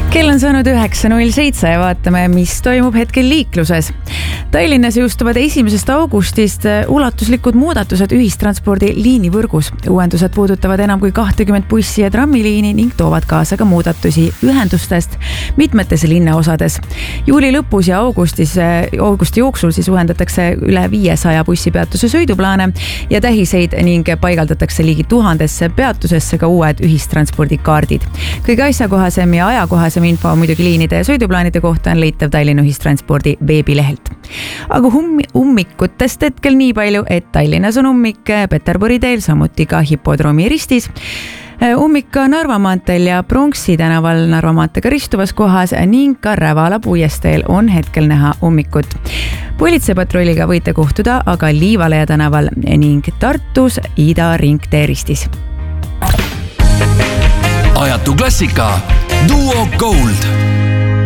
Kell on saanud 9.07 ja vaatame, mis toimub hetkel liikluses. Tallinnas jõustuvad 1. augustist ulatuslikud muudatused ühistranspordi liinivõrgus. Uuendused puudutavad enam kui 20 bussi ja trammiliini ning toovad kaasa ka muudatusi ühendustest mitmetes linnaosades. Juuli lõpus ja augusti jooksul siis uuendatakse üle 500 bussipeatuse sõiduplaane ja tähiseid ning paigaldatakse ligi 1000 peatusesse ka uued ühistranspordikaardid. Kõige asjakohasem ja ajakohasem info muidugi liinide ja sõiduplaanide kohta on leitav Tallinna ühistranspordi veebilehelt. Aga ummikutest hetkel nii palju, et Tallinnas on ummik Peterburi teel, samuti ka Hipodroomi ristis. Ummik ka Narva maanteel ja Pronksi tänaval Narva maantega ristuvas kohas ning ka Rävala puiesteel on hetkel näha ummikut. Politseipatrulliga võite kohtuda aga Liivaleja tänaval ning Tartus Ida ringtee ristis. Ajatu klassika Duo Gold.